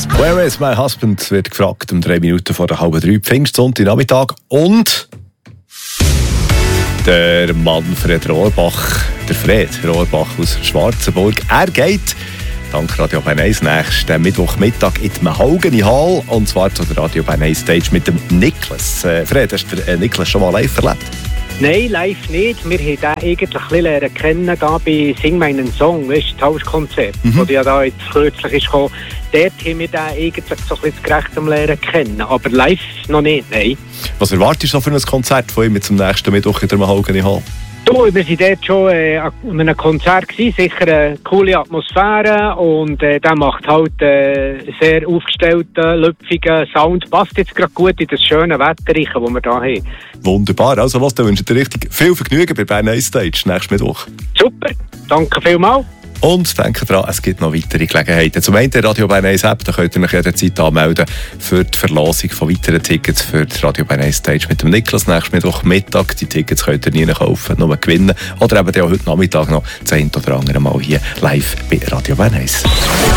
Where is my husband? Wird gefragt um 3 Minuten vor der 2:30 Pfingstsonntag und der Manfred Rohrbach, der Fred Rohrbach aus Schwarzenburg. Er geht dank Radio Bern 1 nächsten Mittwochmittag in die Mahogany Hall und zwar zu der Radio Bern 1 Stage mit dem Niklas. Fred, hast du den Niklas schon mal live erlebt? Nein, live nicht. Wir haben den eigentlich ein bisschen kennen bei «Sing meinen Song», weißt du, das Tauschkonzert, das ja da jetzt kürzlich ist gekommen. Dort haben wir den eigentlich so ein bisschen gerecht am Lernen kennen, aber live noch nicht, nein. Was erwartest du für ein Konzert von ihm zum nächsten Mittwoch in der Mahogany Hall? Du, wir waren dort schon an einem Konzert gewesen, sicher eine coole Atmosphäre und der macht halt sehr aufgestellten, lüpfigen Sound. Passt jetzt gerade gut in das schöne Wetter, das wir hier haben. Wunderbar, also was, dann wünsche ich dir richtig viel Vergnügen bei Bern 1 Stage nächsten Mittwoch. Super, danke vielmals. Und denkt dran, es gibt noch weitere Gelegenheiten. Zum einen der Radio Bern 1 App, da könnt ihr euch jederzeit anmelden für die Verlosung von weiteren Tickets für die Radio Bern 1 Stage mit dem Niklas nächsten Mittwochmittag. Die Tickets könnt ihr nie kaufen, nur gewinnen. Oder eben auch heute Nachmittag noch das eine oder andere Mal hier live bei Radio Bern 1.